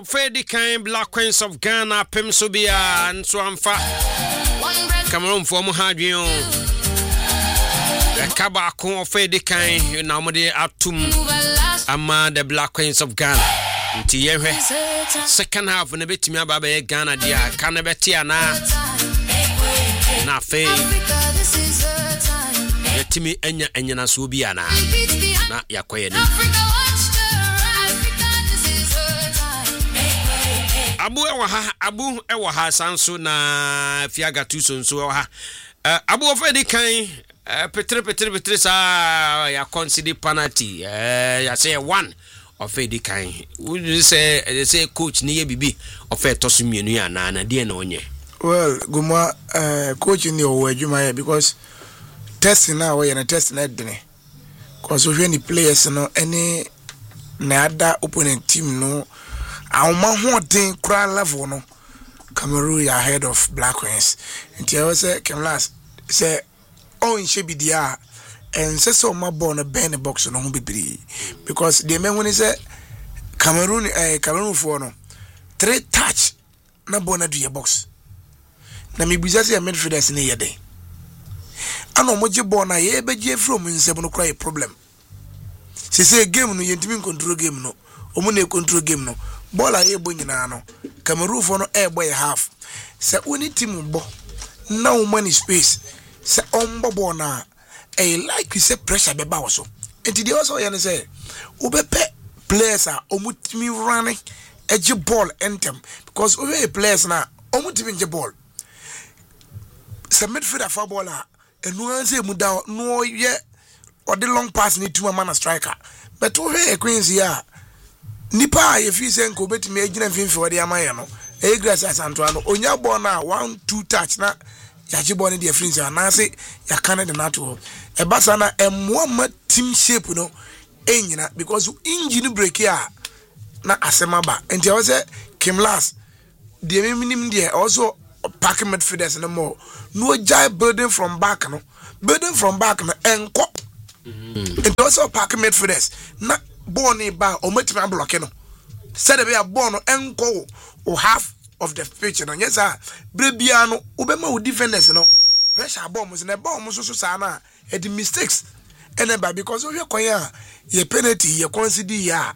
Freddy Kind Black Queens of Ghana Pemsobia and Swamfa Cameroon for Mohadion the Kabako Freddy Kind Namade Atum Ama the Black Queens of Ghana Ntiyewe second half na betimi ababa Ghana dia Kanabetia na fe yetimi enya na so bia na yakoye ni Abu ewa ha sanso na fiaga tu sonso ewa ha Abu ofedi kan petre sa ya consider penalty ya say one ofedi kan we say coach ni ye bibi ofe tosu mienu ya na de na onye. Well guma coach ni o adwuma because testing na we na test na dene cause we any players no any na other opponent team no Auma hoden kra level no Cameroon are ahead of Black Queens. Nti I say Kemlas say on shebidia and say so my born ben box no bibiri because the men when say Cameroon for no 3 touch na bona do your box. Na me buza say midfielders na yede. Ano moje ball na ye beje from nsem no cry problem. Say game no yentimi control game no. Omo na control game no. Ball a yebo nyina no Cameroon for no boy half se oni team bo na wo money space se ombo ball na like you say pressure be ba so enti dey also yan say wo be players a omutimi running edge ball entem because we players na omutimi nje ball se midfielder for ball a enu an say mu da no ye or the long pass ni two man striker but we Queens here nipa ye fi se nko betimi agina finfi wode amaye no e grass asanto ano onya ball na 1-2 touch na yaji ball ni de friends na say ya Canada na to e basa na emmo ma team shape no enyina because engine break here na asema ba enti I say Kimlas de minim de also pack midfielders no more no jai building from back no enko enti also pack midfielders na born ba o metima block no said be a born enko o half of the pitch no yes sir brebia no obema o defenders no pressure bombs na bomb so sa na e the mistakes eneba because we koya ye penalty ye consider ya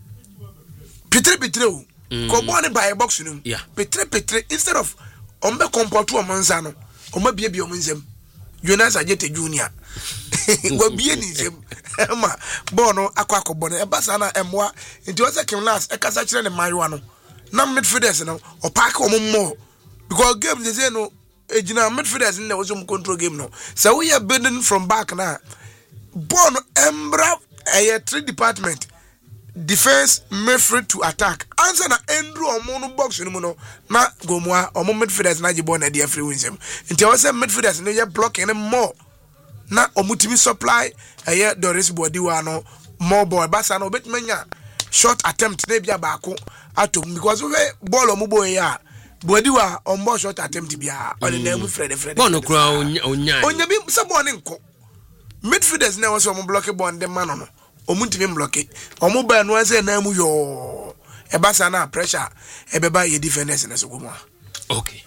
petre o ko born by box no petre instead of ombe comportu o manza no o ma bia o manzam Jonas Ajete Junior go bie ni nsem ma bono akwa bono e basa na emwa nti o se Kimlas e kasa kire ne Mariwa no na midfielders no o pack o mo because game they say no ejina midfielders na was control game no so we are building from back na bono embra a 3 department defense midfield to attack answer na endru omo no box no no na gomwa omo midfielders na jibo na dia free winsem nti o se midfielders no ye blocking more na omutimi supply Doris Bodiwa no more ball basa no betmenya short attempt na bia baako atom because we ball omubo ya Bodiwa on short attempt bia on na mu Fred ball no kura onya bi se ball nko midfielders na was omo block ball dem man no omutimi block omo ba no ase na mu yo e basa na pressure e beba ye defenders na so go mo okay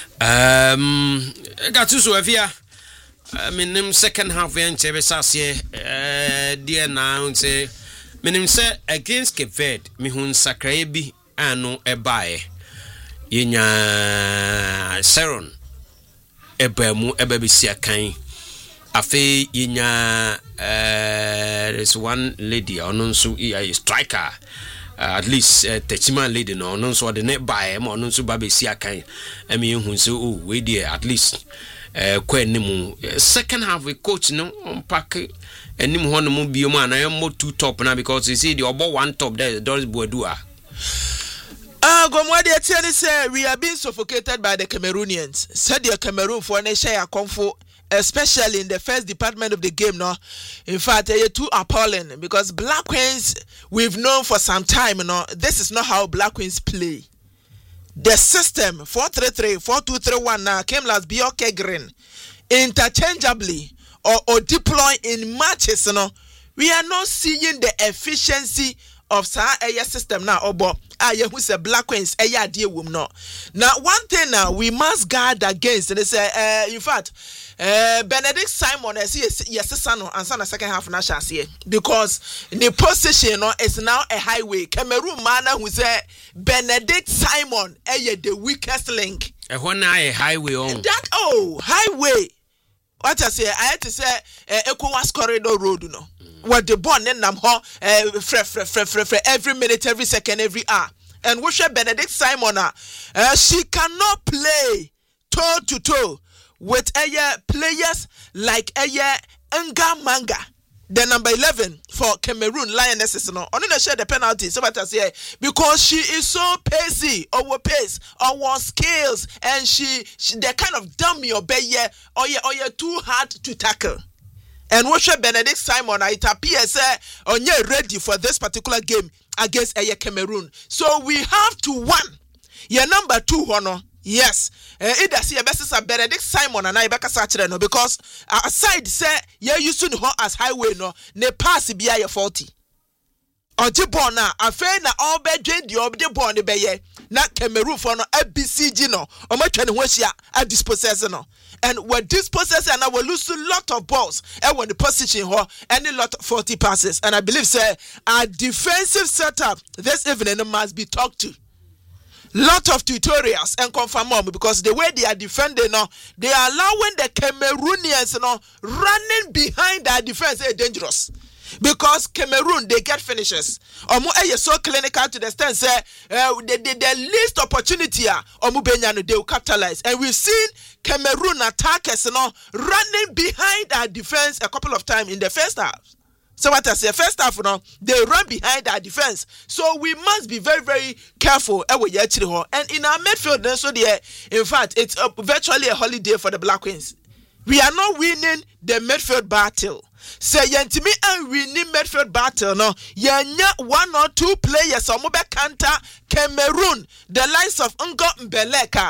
got to so afia minim second half en chebe sase dia na say minim say against Cape Verde mi hun sakrae bi anu ebae yenya Seron ebamu ebabisia kan afi yenya there's one lady onun so a striker at least Techima lady no onun so the net bae mo onun so babesia kan emi hun so oh we there at least second half we coach no unpack enim ho no mo biom ana mo two top na because you see the obo one top there Doris Bodiwa Gomwadi atiani say we are being suffocated by the Cameroonians said the Cameroon for na share comfort especially in the first department of the game no in fact they are too appalling because Black Queens we've known for some time this is not how Black Queens play. The system 4-3-3, 4-2-3-1 now came last be okay green interchangeably or deploy in matches we are not seeing the efficiency of sa system now obo who say Black Queens dear wom no. Now one thing now we must guard against, and they say in fact Benedict Simon yes son and son second half na shall because the position is now a highway. Cameroon man who say Benedict Simon the weakest link. A highway on that highway. What I had to say ECOWAS corridor road no. What the born in nam ho every minute, every second, every hour. And we share Benedict Simon she cannot play toe to toe with players like Nga Manga. The number 11 for Cameroon Lionesses no. Only they share the penalty. So what I say because she is so pacey, over pace, over skills, and she the kind of dummy or you're too hard to tackle. And what should Benedict Simon it appears on you ready for this particular game against Cameroon. So we have to one. Your number 2 honor. Yes, it does see a best Benedict Simon and I back a no because aside say you're using her as highway no ne pass be a 40. On Jibona, a fair na all bed the obde born the bay, not Cameroon for no ABCG no, or my train was ya at dispossessor no. And when dispossessor and I will lose a lot of balls, and when the position her any lot of 40 passes. And I believe say our defensive setup this evening must be talked to. Lot of tutorials and confirm because the way they are defending now, they are allowing the Cameroonians running behind their defense is dangerous. Because Cameroon they get finishes. Omo so clinical to the extent say the least opportunity they will capitalize. And we've seen Cameroon attackers running behind our defense a couple of times in the first half. So what I say, first half, they run behind our defense. So we must be very, very careful. And in our midfield, so in fact, it's virtually a holiday for the Black Queens. We are not winning the midfield battle. Say yentimi and winning midfield battle. No, yenya 1 or 2 players on mobile counter Cameroon, the likes of Ngo Mbeleka.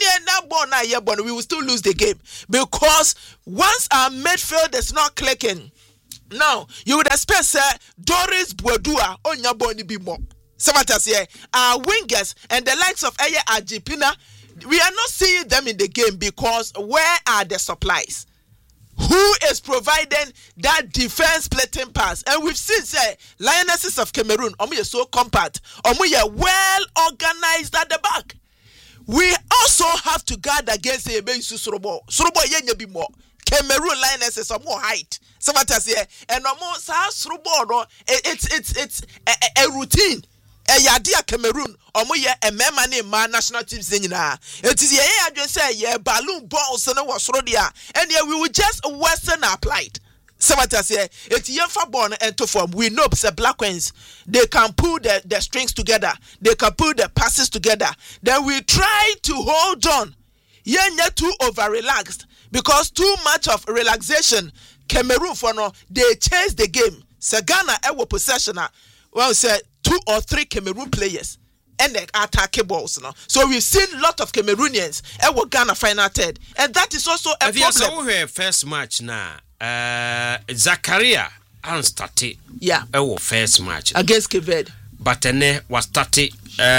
And we will still lose the game because once our midfield is not clicking. Now, you would expect Doris Bwadua on your body be more. Samatas here, our wingers and the likes of Aya Ajipina, we are not seeing them in the game because where are the supplies? Who is providing that defense splitting pass? And we've seen Lionesses of Cameroon, are so compact, are well organized at the back. We also have to guard against a Bensu Surobo. Surobo yenye be more. Cameroon Lionesses are more height. So what I say, and no more Surobo. It's a routine. Yadia Cameroon, a member national teams in it is a just say balloon balls and was rodia, and we will just Western applied. So what I say, it's Yefa born and to form. We know the Black Queens, they can pull the strings together, they can pull the passes together. Then we try to hold on. You're too over relaxed because too much of relaxation. Cameroon for no, they chase the game. Sagana ever possession. Well said. 2 or 3 Cameroon players and they attack balls now. So we've seen a lot of Cameroonians and we're Ghana final third. And that is also a problem. Have you first match now? Zakaria started. Yeah. Our first match against Cape Verde. But then was started.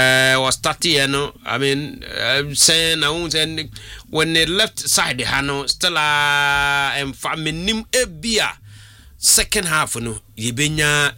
You know. I mean, saying and when the left side, Hano still and faminim ebia. Second half no yebenya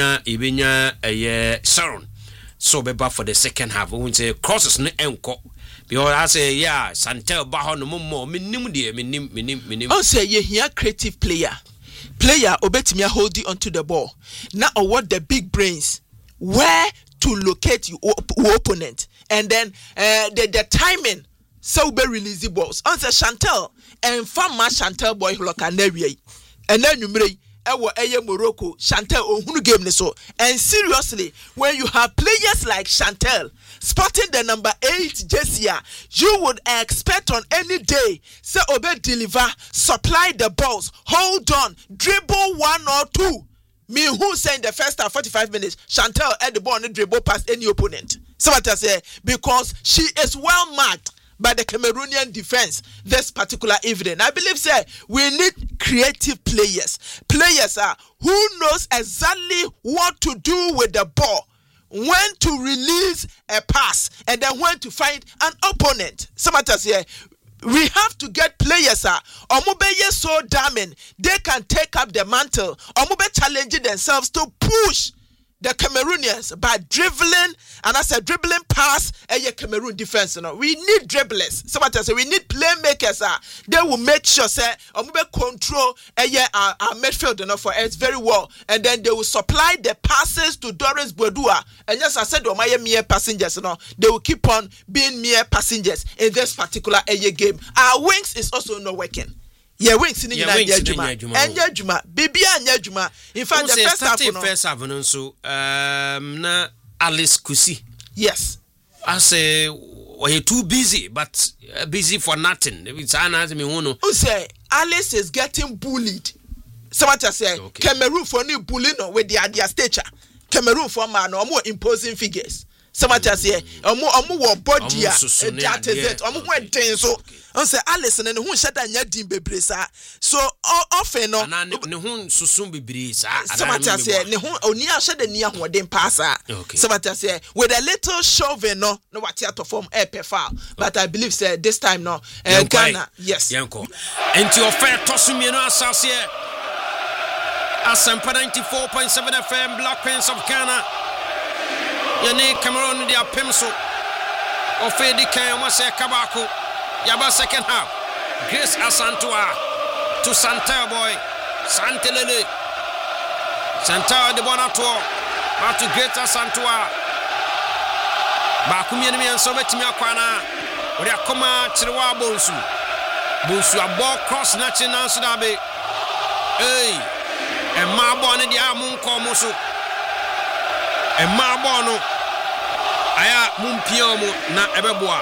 Sharon so beba for the second half we say crosses no enko because I say yeah Santel ba ho no mo minim oh say you here creative player obetimi holding onto the ball now what the big brains where to locate your opponent and then the timing so be release the balls on say Chantel and farmer Chantel boy look and then you Morocco, Chantel Ohunu game so. And seriously, when you have players like Chantel spotting the number 8 Jessia, you would expect on any day, say Obe deliver, supply the balls, hold on, dribble 1 or 2. Me who say in the first 45 minutes, Chantel had the ball and dribble past any opponent. So what I say, because she is well marked by the Cameroonian defense this particular evening. I believe, sir, we need creative players. Players who knows exactly what to do with the ball, when to release a pass, and then when to find an opponent. Somebody here. We have to get players omubeye so damning they can take up the mantle. Omube challenging themselves to push the Cameroonians by dribbling, and I said dribbling past a Cameroon defense. We need dribblers. Somebody say we need playmakers. They will make sure say omube control our midfield for us very well, and then they will supply the passes to Doris Bodua. And yes, I said mere passengers. They will keep on being mere passengers in this particular game. Our wings is also not working. Yeah, wings in Enya Juma. Bibi Enya Juma. In fact, the first half so na Alice Kusi. Yes. I say we're too busy, but busy for nothing. It's who say Alice is getting bullied. Somebody say Cameroon for new bullying with their stature. Cameroon for man or more imposing figures. Somebody say omo body that is it. Omo went so on say Alice and who shut down yadim bebre sa. So often no ne hu susum bebre sa. Somebody say ne hu oni a shade ni ahoden pass. Somebody say with a little chauven no what to form foul. But I believe say this time no Ghana yes. Yanko. Enti ofa tosumi no asase Asempa 94.7 FM Black Queens of Ghana. Yane Cameroon dia pemso ofedi kan wase kabako yaba second half Grace Asantua to Santa boy Santelele Santa de Bonato to Grace Asantua ba kumye ne enso betimi akwana ori akoma chirewa bonsu abo cross na china so da be e ma bo ne dia mun ko mo so e ma bo no aya mumpia mo na ebeboa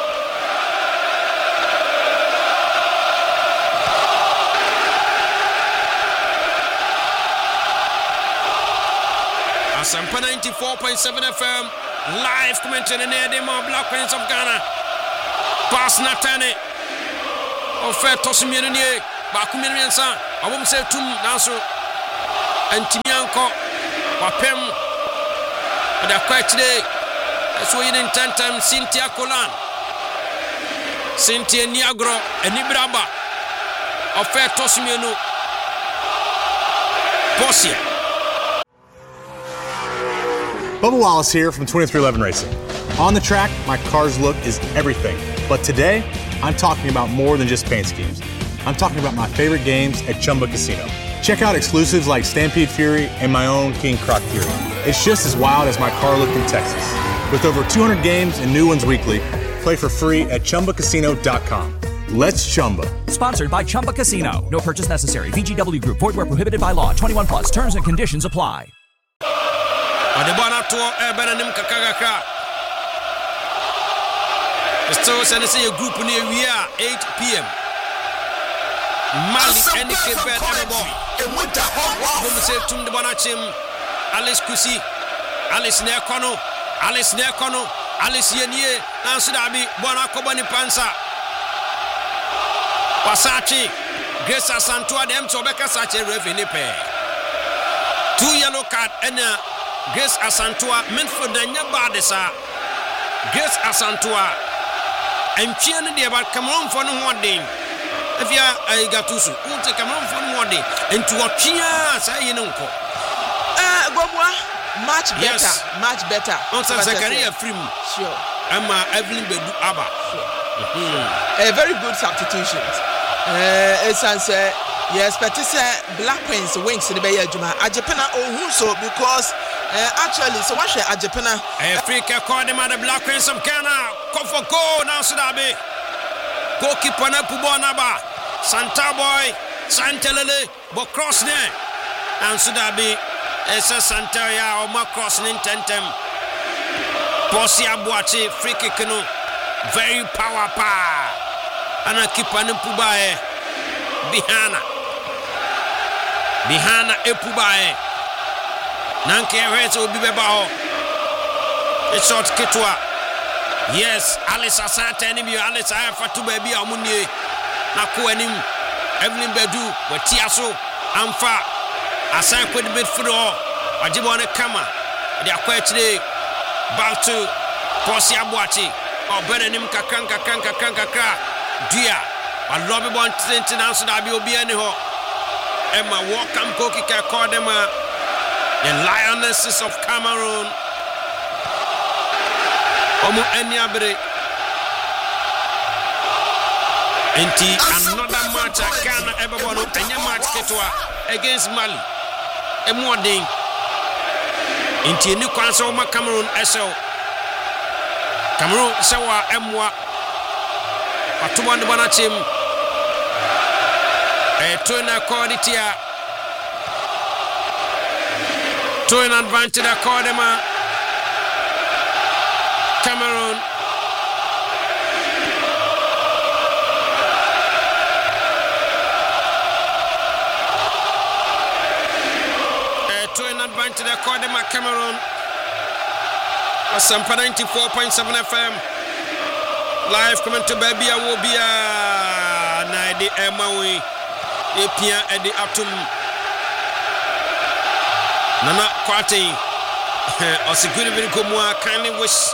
Asampa 94.7 FM live commentary in the Black Queens of Ghana. Pass Natane Ofe Tosimienu nie Bakumenu Yansa Abom se tum nanso Antimianko Wapem Ada kwachide so yin tantam Cynthia Kolan Cynthia Niagro Enibraba Ofe Tosimienu Bosia. Bubba Wallace here from 2311 Racing. On the track, my car's look is everything. But today, I'm talking about more than just paint schemes. I'm talking about my favorite games at Chumba Casino. Check out exclusives like Stampede Fury and my own King Croc Fury. It's just as wild as my car look in Texas. With over 200 games and new ones weekly, play for free at ChumbaCasino.com. Let's Chumba. Sponsored by Chumba Casino. No purchase necessary. VGW Group. Void where prohibited by law. 21 plus. Terms and conditions apply. Adebonato Benanim Kakagaka. Still send us a group near we are 8 p.m. Mali and Kebet Adebo. Home say Tum de Bonachim, Alice Kusi, Alice Nekono, Alice Yenie, Nansudabi, Bonacobani Pansa. Pasachi, Grace Asantua, them Tobeka Sache Revinipe. 2 yellow card and Grace Asantua, Menford Badesa. Grace Asantua, and Chian de about Cameroon for no one day. If you are a Gatusu, won't take Cameroon for no one day. And to a Chia, say you know. Much better, yes. Much better. On Zakaria Frim. Sure. Emma Evelyn Bedu Abba. A very good substitution. It's answer. Yes, but it's Black Queens wings in the Bay Juma. Ajapena Ohuso because actually, so what should Ajapena? Africa called them at the Black Queens of Ghana. Go for goal now, Sudabe. Goalkeeper Pubonaba. Santa Boy, Santelele, but cross there. And Sudabe, Esa Santaria or Macross Nintentem. Bosia Boachi, free kick, very power. And a keeper Pubae. Bihana Epubae Nanke Rezo Bibao. A short Kitwa Yes, Alice Asante enemy Alice Ayafatu baby amunie na ko anim Evelyn Bedu watiaso amfa asan ko the midfield Ajibo ne kama de akwa chire back to Kosi Abuachi obenenim kakra dia a lobby bon tenance na bi obi ani ho Emma welcome Koki ka call them the Lionesses of Cameroon Omo Eniabre Enti another match Ghana everyone enya match ketwa against Mali Emoding Enti ni kwansa Oma Cameroon esel Cameroon sewa emwa Atuwa ndibana chim Tuena Korditia Tuena advantage Kordema Cameroon Tuena advantage Kordema Cameroon Asampa 94.7 FM live coming to baby Awobia na de emawi epia edi atum Nana Kwate osiguri bi komua kindly wish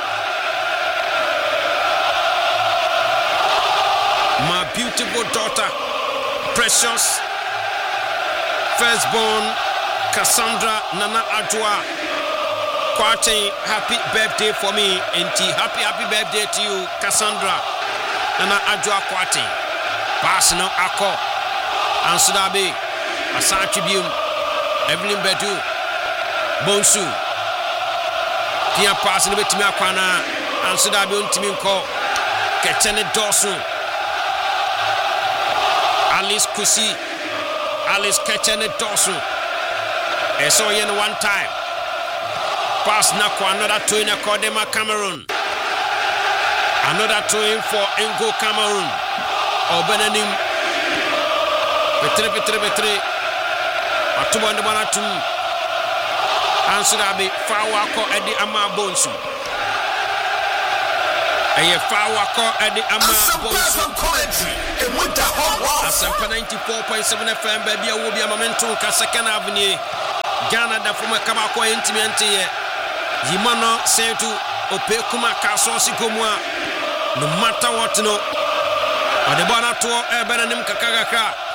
my beautiful daughter precious firstborn Cassandra Nana Adwa Kwate, happy birthday for me, Enti. Happy birthday to you, Cassandra. Nana Adwa Kwate. Passing on Ako. Ansudabe. Asa Tribune. Evelyn Bedu. Bonsu. Tia passing with me Akwana. Ansudabe Untiminko. Ketene Dawson. Alice Kusi. Alice Ketene Dawson. I saw you in one time. Pass now for another twin Kordema Cameroon. Another twin for Ngo Cameroon. Obenenim. Petre. Atuwa ndibana tum. Ansurabi Fawako Edi Ama Bonsu. Eye Fawako Edi Ama Bonsu. Asampa 94.7 FM baby Awobia Momentum ka Second Avenue. Ghana da fuma kama kwa intimate ye. Yimano Sentu Opekuma Kasosi Komua no matter what no Odebana to Ebenanim Kakaka